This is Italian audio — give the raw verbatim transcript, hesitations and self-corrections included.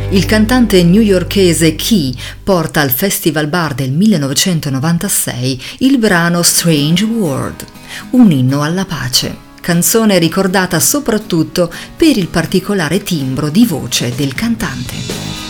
Il cantante newyorkese Key porta al Festival Bar del millenovecentonovantasei il brano Strange World, un inno alla pace, canzone ricordata soprattutto per il particolare timbro di voce del cantante.